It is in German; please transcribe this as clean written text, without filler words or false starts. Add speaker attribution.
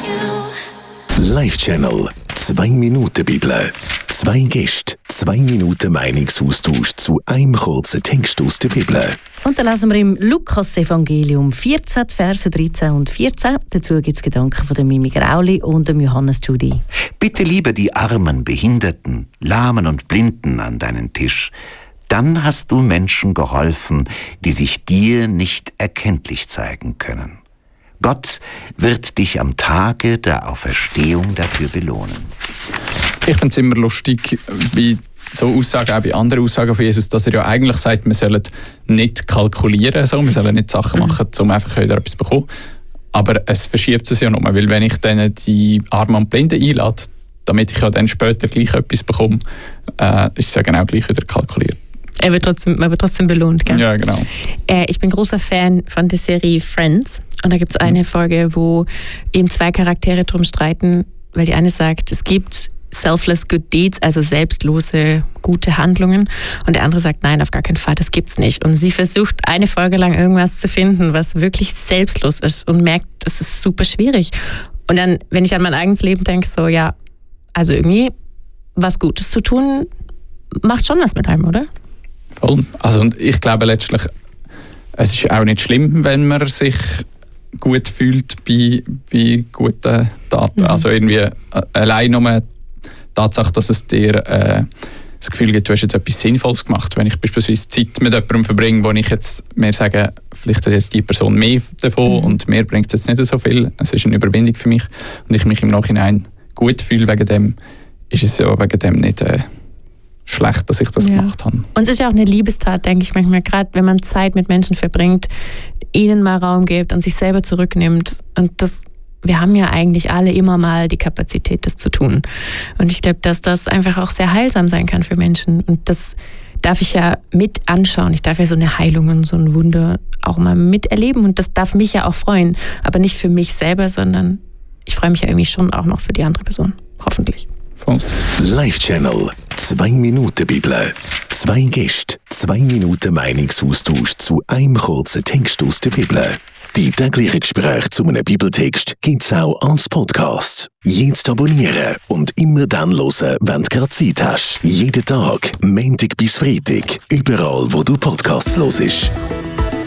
Speaker 1: Live-Channel 2 Minuten Bibel. 2 Gäste, 2 Minuten Meinungsaustausch zu einem kurzen Text aus der Bibel.
Speaker 2: Und dann lesen wir im Lukas-Evangelium 14, Verse 13 und 14. Dazu gibt es Gedanken von der Mimi Grauli und dem Johannes Judy.
Speaker 3: Bitte lieber die Armen, Behinderten, Lahmen und Blinden an deinen Tisch. Dann hast du Menschen geholfen, die sich dir nicht erkenntlich zeigen können. Gott wird dich am Tage der Auferstehung dafür belohnen.
Speaker 4: Ich finde es immer lustig, bei so Aussagen, auch bei anderen Aussagen von Jesus, dass er ja eigentlich sagt, wir sollen nicht kalkulieren, so. Wir sollen nicht Sachen machen, um einfach wieder etwas zu bekommen. Aber es verschiebt es ja nur, weil wenn ich dann die Armen und Blinden einlade, damit ich ja dann später gleich etwas bekomme, ist es ja genau gleich wieder kalkuliert.
Speaker 5: Man wird trotzdem belohnt, gell?
Speaker 4: Ja, genau.
Speaker 5: Ich bin großer Fan von der Serie Friends. Und da gibt es eine Folge, wo eben 2 Charaktere drum streiten, weil die eine sagt, es gibt selfless good deeds, also selbstlose gute Handlungen. Und der andere sagt, nein, auf gar keinen Fall, das gibt's nicht. Und sie versucht eine Folge lang irgendwas zu finden, was wirklich selbstlos ist und merkt, das ist super schwierig. Und dann, wenn ich an mein eigenes Leben denke, so ja, also irgendwie was Gutes zu tun, macht schon was mit einem, oder?
Speaker 4: Voll. Also und ich glaube letztlich, es ist auch nicht schlimm, wenn man sich gut fühlt bei guten Taten. Also irgendwie allein nur die Tatsache, dass es dir das Gefühl gibt, du hast jetzt etwas Sinnvolles gemacht. Wenn ich beispielsweise Zeit mit jemandem verbringe, wo ich jetzt mir sage, vielleicht hat jetzt die Person mehr davon und mir bringt es jetzt nicht so viel. Es ist eine Überwindung für mich und ich mich im Nachhinein gut fühle wegen dem, ist es ja wegen dem nicht schlecht, dass ich das gemacht habe.
Speaker 5: Und es ist ja auch eine Liebestat, denke ich manchmal, gerade wenn man Zeit mit Menschen verbringt, ihnen mal Raum gibt und sich selber zurücknimmt. Und wir haben ja eigentlich alle immer mal die Kapazität, das zu tun. Und ich glaube, dass das einfach auch sehr heilsam sein kann für Menschen. Und das darf ich ja mit anschauen. Ich darf ja so eine Heilung und so ein Wunder auch mal miterleben. Und das darf mich ja auch freuen. Aber nicht für mich selber, sondern ich freue mich ja irgendwie schon auch noch für die andere Person. Hoffentlich.
Speaker 1: Live-Channel 2 Minuten Bibel. 2 Gäste, 2 Minuten Meinungsaustausch zu einem kurzen Text aus der Bibel. Die täglichen Gespräche zu einem Bibeltext gibt es auch als Podcast. Jetzt abonnieren und immer dann hören, wenn du gerade Zeit hast. Jeden Tag, Montag bis Freitag, überall wo du Podcasts hörst.